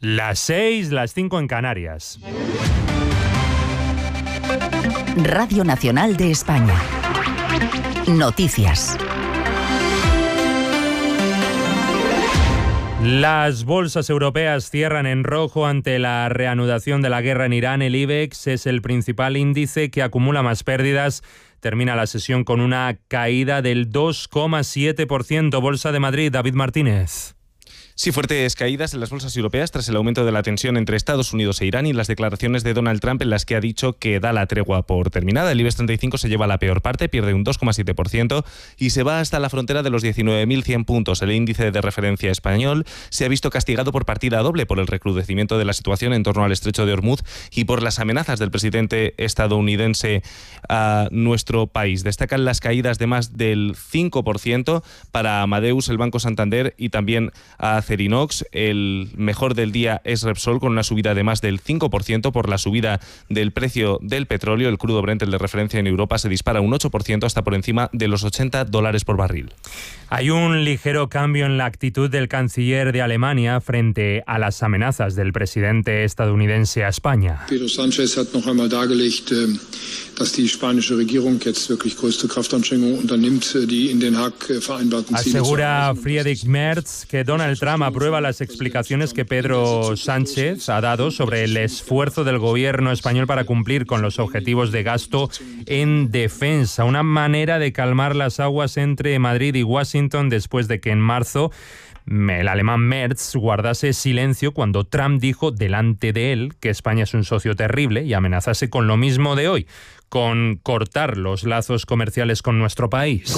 Las 6, las 5 en Canarias. Radio Nacional de España. Noticias. Las bolsas europeas cierran en rojo ante la reanudación de la guerra en Irán. El IBEX es el principal índice que acumula más pérdidas. Termina la sesión con una caída del 2,7%. Bolsa de Madrid, David Martínez. Sí, fuertes caídas en las bolsas europeas tras el aumento de la tensión entre Estados Unidos e Irán y las declaraciones de Donald Trump en las que ha dicho que da la tregua por terminada. El IBEX 35 se lleva la peor parte, pierde un 2,7% y se va hasta la frontera de los 19.100 puntos. El índice de referencia español se ha visto castigado por partida doble por el recrudecimiento de la situación en torno al estrecho de Hormuz y por las amenazas del presidente estadounidense a nuestro país. Destacan las caídas de más del 5% para Amadeus, el Banco Santander y también a Acerinox. El mejor del día es Repsol, con una subida de más del 5% por la subida del precio del petróleo. El crudo Brent, el de referencia en Europa, se dispara un 8% hasta por encima de los $80 por barril. Hay un ligero cambio en la actitud del canciller de Alemania frente a las amenazas del presidente estadounidense a España. Pedro Sánchez hat noch einmal dargelegt, dass die spanische Regierung jetzt wirklich größte Kraftanstrengungen unternimmt, die in Den Haag vereinbarten Ziele. Asegura Friedrich Merz que Donald Trump aprueba las explicaciones que Pedro Sánchez ha dado sobre el esfuerzo del gobierno español para cumplir con los objetivos de gasto en defensa. Una manera de calmar las aguas entre Madrid y Washington después de que en marzo el alemán Merz guardase silencio cuando Trump dijo delante de él que España es un socio terrible y amenazase con lo mismo de hoy, con cortar los lazos comerciales con nuestro país.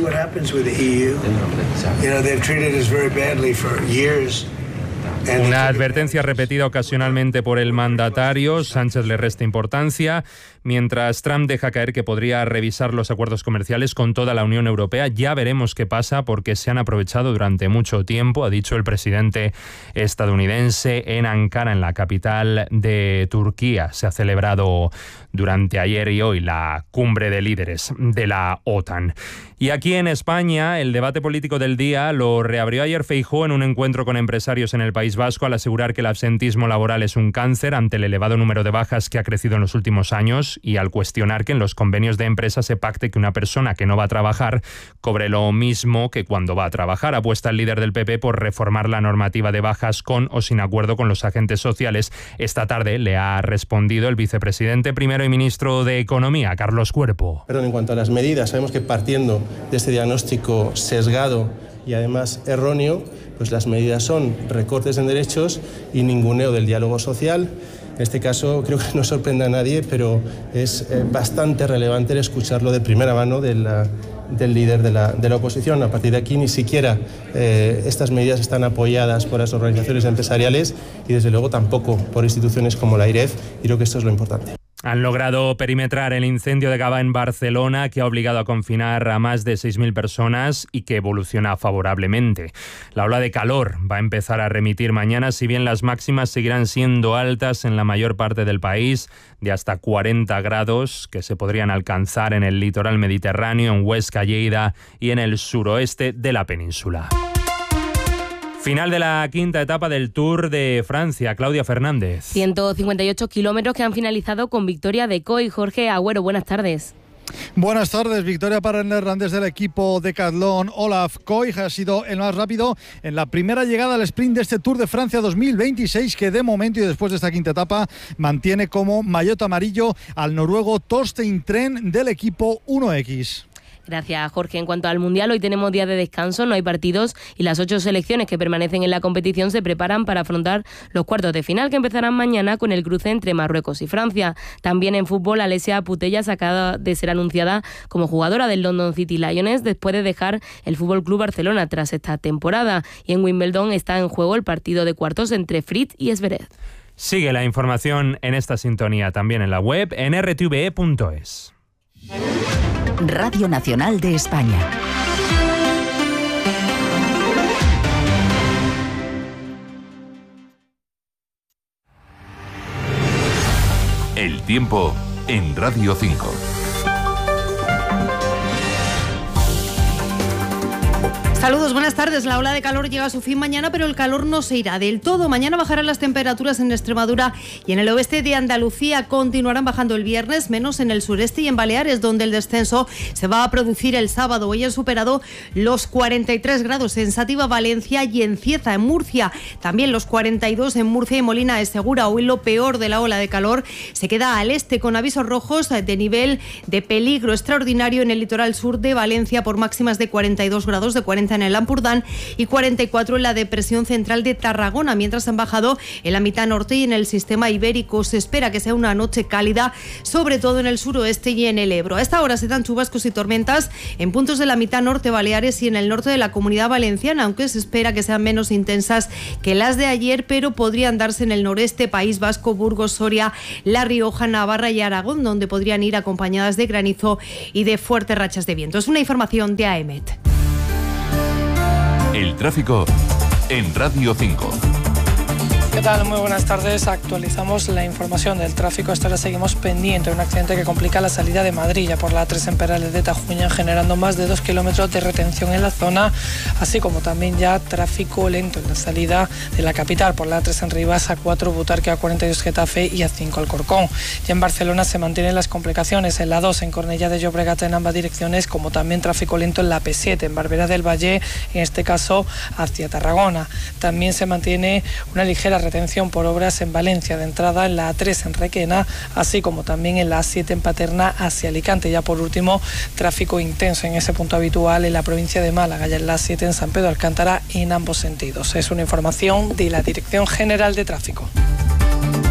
Una advertencia repetida ocasionalmente por el mandatario. Sánchez le resta importancia, mientras Trump deja caer que podría revisar los acuerdos comerciales con toda la Unión Europea. Ya veremos qué pasa, porque se han aprovechado durante mucho tiempo, ha dicho el presidente estadounidense en Ankara, en la capital de Turquía. Se ha celebrado durante ayer y hoy la cumbre de líderes de la OTAN. Y aquí en España, el debate político del día lo reabrió ayer Feijóo en un encuentro con empresarios en el País Vasco, al asegurar que el absentismo laboral es un cáncer ante el elevado número de bajas que ha crecido en los últimos años, y al cuestionar que en los convenios de empresa se pacte que una persona que no va a trabajar cobre lo mismo que cuando va a trabajar. Apuesta el líder del PP por reformar la normativa de bajas con o sin acuerdo con los agentes sociales. Esta tarde le ha respondido el vicepresidente primero y ministro de Economía, Carlos Cuerpo. Perdón, en cuanto a las medidas, sabemos que partiendo de este diagnóstico sesgado y además erróneo, pues las medidas son recortes en derechos y ninguneo del diálogo social. En este caso creo que no sorprende a nadie, pero es bastante relevante el escucharlo de primera mano del líder de la oposición. A partir de aquí ni siquiera estas medidas están apoyadas por las organizaciones empresariales y desde luego tampoco por instituciones como la AIREF, y creo que esto es lo importante. Han logrado perimetrar el incendio de Gavà en Barcelona, que ha obligado a confinar a más de 6.000 personas y que evoluciona favorablemente. La ola de calor va a empezar a remitir mañana, si bien las máximas seguirán siendo altas en la mayor parte del país, de hasta 40 grados, que se podrían alcanzar en el litoral mediterráneo, en Huesca, Lleida y en el suroeste de la península. Final de la quinta etapa del Tour de Francia. Claudia Fernández. 158 kilómetros que han finalizado con victoria de Koy. Jorge Agüero, buenas tardes. Buenas tardes, victoria para el neerlandés del equipo Decathlon. Olaf Koy ha sido el más rápido en la primera llegada al sprint de este Tour de Francia 2026, que de momento y después de esta quinta etapa mantiene como maillot amarillo al noruego Torstein Tren del equipo 1X. Gracias, Jorge. En cuanto al Mundial, hoy tenemos día de descanso, no hay partidos y las 8 selecciones que permanecen en la competición se preparan para afrontar los cuartos de final, que empezarán mañana con el cruce entre Marruecos y Francia. También en fútbol, Alessia Putellas acaba de ser anunciada como jugadora del London City Lions después de dejar el FC Barcelona tras esta temporada. Y en Wimbledon está en juego el partido de cuartos entre Fritz y Zverev. Sigue la información en esta sintonía, también en la web, en rtve.es. Radio Nacional de España. El tiempo en Radio 5. Saludos, buenas tardes. La ola de calor llega a su fin mañana, pero el calor no se irá del todo. Mañana bajarán las temperaturas en Extremadura y en el oeste de Andalucía. Continuarán bajando el viernes, menos en el sureste y en Baleares, donde el descenso se va a producir el sábado. Hoy han superado los 43 grados en Sátiva, Valencia y en Cieza, en Murcia. También los 42 en Murcia y Molina de Segura. Hoy lo peor de la ola de calor se queda al este, con avisos rojos de nivel de peligro extraordinario en el litoral sur de Valencia por máximas de 42 grados, de 40 en el Ampurdán y 44 en la depresión central de Tarragona, mientras han bajado en la mitad norte y en el sistema ibérico. Se espera que sea una noche cálida, sobre todo en el suroeste y en el Ebro. A esta hora se dan chubascos y tormentas en puntos de la mitad norte, Baleares y en el norte de la Comunidad Valenciana, aunque se espera que sean menos intensas que las de ayer, pero podrían darse en el noreste, País Vasco, Burgos, Soria, La Rioja, Navarra y Aragón, donde podrían ir acompañadas de granizo y de fuertes rachas de viento. Es una información de AEMET. El tráfico en Radio 5. ¿Qué tal? Muy buenas tardes. Actualizamos la información del tráfico. Hasta ahora seguimos pendiente de un accidente que complica la salida de Madrid ya por la A3 en Perales de Tajuña, generando más de 2 kilómetros de retención en la zona, así como también ya tráfico lento en la salida de la capital por la A3 en Rivas, A4 Butarque, A42 Getafe y A5 Alcorcón. Ya en Barcelona se mantienen las complicaciones en la 2 en Cornellá de Llobregat en ambas direcciones, como también tráfico lento en la P7 en Barberá del Valle, en este caso hacia Tarragona. También se mantiene una ligera retención por obras en Valencia de entrada en la A3 en Requena, así como también en la A7 en Paterna hacia Alicante. Ya por último, tráfico intenso en ese punto habitual en la provincia de Málaga, ya en la A7 en San Pedro Alcántara en ambos sentidos. Es una información de la Dirección General de Tráfico.